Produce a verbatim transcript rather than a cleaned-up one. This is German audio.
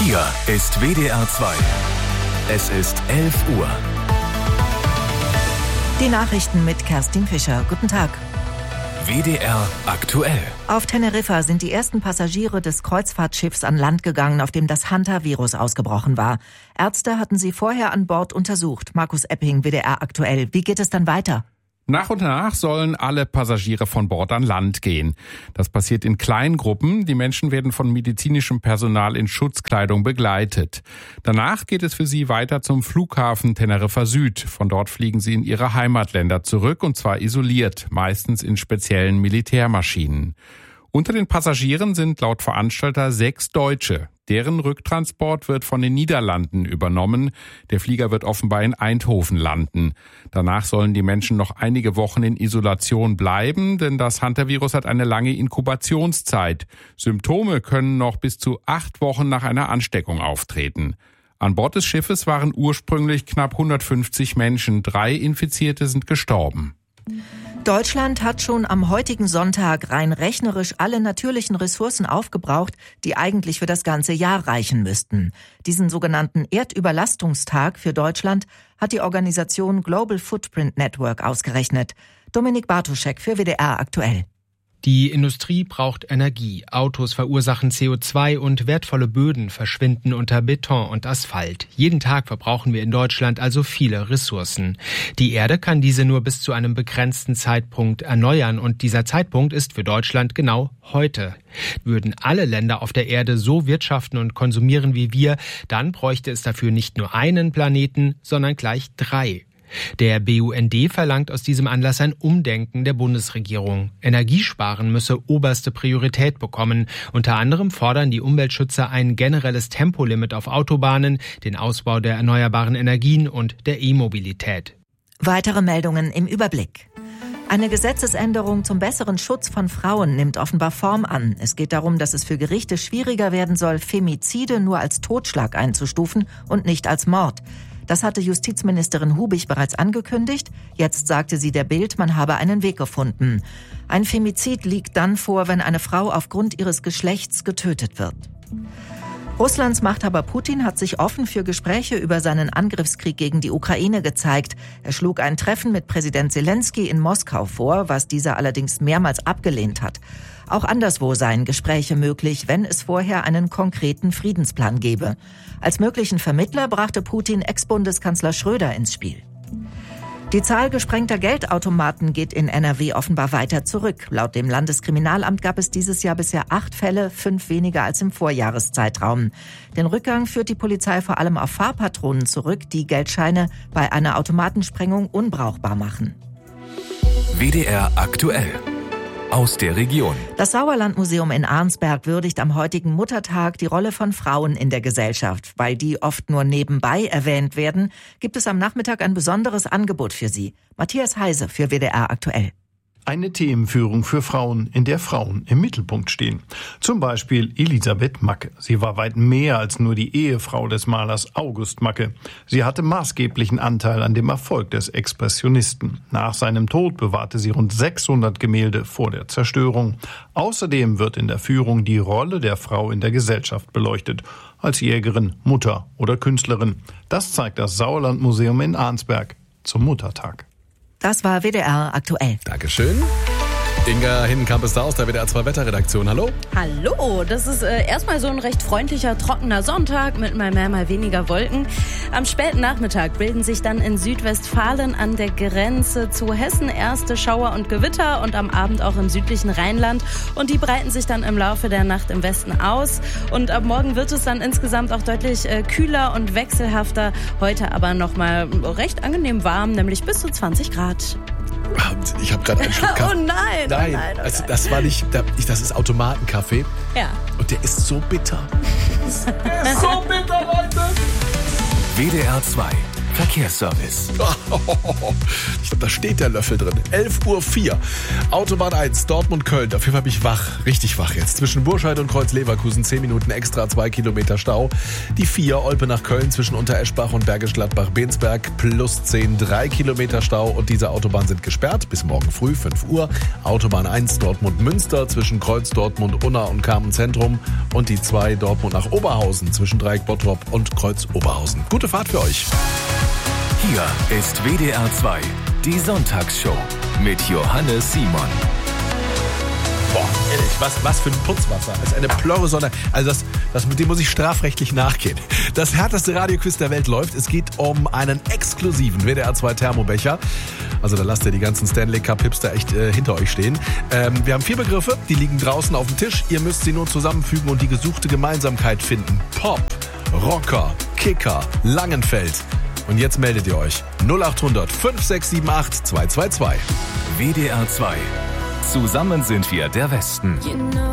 Hier ist W D R zwei. Es ist elf Uhr. Die Nachrichten mit Kerstin Fischer. Guten Tag. W D R aktuell. Auf Teneriffa sind die ersten Passagiere des Kreuzfahrtschiffs an Land gegangen, auf dem das Hunter-Virus ausgebrochen war. Ärzte hatten sie vorher an Bord untersucht. Markus Epping, W D R aktuell. Wie geht es dann weiter? Nach und nach sollen alle Passagiere von Bord an Land gehen. Das passiert in kleinen Gruppen. Die Menschen werden von medizinischem Personal in Schutzkleidung begleitet. Danach geht es für sie weiter zum Flughafen Teneriffa Süd. Von dort fliegen sie in ihre Heimatländer zurück, und zwar isoliert, meistens in speziellen Militärmaschinen. Unter den Passagieren sind laut Veranstalter sechs Deutsche. Deren Rücktransport wird von den Niederlanden übernommen. Der Flieger wird offenbar in Eindhoven landen. Danach sollen die Menschen noch einige Wochen in Isolation bleiben, denn das Hunter-Virus hat eine lange Inkubationszeit. Symptome können noch bis zu acht Wochen nach einer Ansteckung auftreten. An Bord des Schiffes waren ursprünglich knapp hundertfünfzig Menschen. Drei Infizierte sind gestorben. Deutschland hat schon am heutigen Sonntag rein rechnerisch alle natürlichen Ressourcen aufgebraucht, die eigentlich für das ganze Jahr reichen müssten. Diesen sogenannten Erdüberlastungstag für Deutschland hat die Organisation Global Footprint Network ausgerechnet. Dominik Bartoschek für W D R aktuell. Die Industrie braucht Energie, Autos verursachen C O zwei und wertvolle Böden verschwinden unter Beton und Asphalt. Jeden Tag verbrauchen wir in Deutschland also viele Ressourcen. Die Erde kann diese nur bis zu einem begrenzten Zeitpunkt erneuern, und dieser Zeitpunkt ist für Deutschland genau heute. Würden alle Länder auf der Erde so wirtschaften und konsumieren wie wir, dann bräuchte es dafür nicht nur einen Planeten, sondern gleich drei. Der B U N D verlangt aus diesem Anlass ein Umdenken der Bundesregierung. Energiesparen müsse oberste Priorität bekommen. Unter anderem fordern die Umweltschützer ein generelles Tempolimit auf Autobahnen, den Ausbau der erneuerbaren Energien und der E-Mobilität. Weitere Meldungen im Überblick. Eine Gesetzesänderung zum besseren Schutz von Frauen nimmt offenbar Form an. Es geht darum, dass es für Gerichte schwieriger werden soll, Femizide nur als Totschlag einzustufen und nicht als Mord. Das hatte Justizministerin Hubich bereits angekündigt. Jetzt sagte sie der Bild, man habe einen Weg gefunden. Ein Femizid liegt dann vor, wenn eine Frau aufgrund ihres Geschlechts getötet wird. Russlands Machthaber Putin hat sich offen für Gespräche über seinen Angriffskrieg gegen die Ukraine gezeigt. Er schlug ein Treffen mit Präsident Zelensky in Moskau vor, was dieser allerdings mehrmals abgelehnt hat. Auch anderswo seien Gespräche möglich, wenn es vorher einen konkreten Friedensplan gäbe. Als möglichen Vermittler brachte Putin Ex-Bundeskanzler Schröder ins Spiel. Die Zahl gesprengter Geldautomaten geht in N R W offenbar weiter zurück. Laut dem Landeskriminalamt gab es dieses Jahr bisher acht Fälle, fünf weniger als im Vorjahreszeitraum. Den Rückgang führt die Polizei vor allem auf Fahrpatronen zurück, die Geldscheine bei einer Automatensprengung unbrauchbar machen. W D R aktuell. Aus der Region. Das Sauerlandmuseum in Arnsberg würdigt am heutigen Muttertag die Rolle von Frauen in der Gesellschaft. Weil die oft nur nebenbei erwähnt werden, gibt es am Nachmittag ein besonderes Angebot für sie. Matthias Heise für W D R aktuell. Eine Themenführung für Frauen, in der Frauen im Mittelpunkt stehen. Zum Beispiel Elisabeth Macke. Sie war weit mehr als nur die Ehefrau des Malers August Macke. Sie hatte maßgeblichen Anteil an dem Erfolg des Expressionisten. Nach seinem Tod bewahrte sie rund sechshundert Gemälde vor der Zerstörung. Außerdem wird in der Führung die Rolle der Frau in der Gesellschaft beleuchtet. Als Jägerin, Mutter oder Künstlerin. Das zeigt das Sauerlandmuseum in Arnsberg zum Muttertag. Das war W D R aktuell. Dankeschön. Inga Hindenkamp ist da aus der W D R zwei Wetterredaktion. Hallo. Hallo, das ist äh, erstmal so ein recht freundlicher, trockener Sonntag mit mal mehr, mal weniger Wolken. Am späten Nachmittag bilden sich dann in Südwestfalen an der Grenze zu Hessen erste Schauer und Gewitter und am Abend auch im südlichen Rheinland. Und die breiten sich dann im Laufe der Nacht im Westen aus. Und ab morgen wird es dann insgesamt auch deutlich äh, kühler und wechselhafter. Heute aber noch mal recht angenehm warm, nämlich bis zu zwanzig Grad. Ich habe gerade einen Schluck Kaffee. Oh nein, nein, oh nein, oh also nein. das war nicht, das ist Automatenkaffee. Ja. Und der ist so bitter. Der ist so bitter, Leute. W D R zwei. Verkehrsservice. Ich glaube, da steht der Löffel drin. elf Uhr vier. Autobahn eins, Dortmund-Köln. Auf jeden Fall bin ich wach. Richtig wach jetzt. Zwischen Burscheid und Kreuz-Leverkusen zehn Minuten extra, zwei Kilometer Stau. Die vier, Olpe nach Köln zwischen Untereschbach und Bergisch Gladbach-Bensberg plus zehn, drei Kilometer Stau. Und diese Autobahnen sind gesperrt bis morgen früh, fünf Uhr. Autobahn eins, Dortmund-Münster zwischen Kreuz, Dortmund, Unna und Carmen-Zentrum. Und die zwei, Dortmund nach Oberhausen zwischen Dreieck Bottrop und Kreuz-Oberhausen. Gute Fahrt für euch. Hier ist W D R zwei, die Sonntagsshow mit Johannes Simon. Boah, ehrlich, was, was für ein Putzwasser. Das ist eine Plörresonne. Also das, das, mit dem muss ich strafrechtlich nachgehen. Das härteste Radioquiz der Welt läuft. Es geht um einen exklusiven W D R zwei Thermobecher. Also da lasst ihr die ganzen Stanley Cup Hipster echt äh, hinter euch stehen. Ähm, wir haben vier Begriffe, die liegen draußen auf dem Tisch. Ihr müsst sie nur zusammenfügen und die gesuchte Gemeinsamkeit finden. Pop, Rocker, Kicker, Langenfeld. Und jetzt meldet ihr euch. null acht hundert fünf sechs sieben acht zwei zwei zwei. W D R zwei. Zusammen sind wir der Westen. You know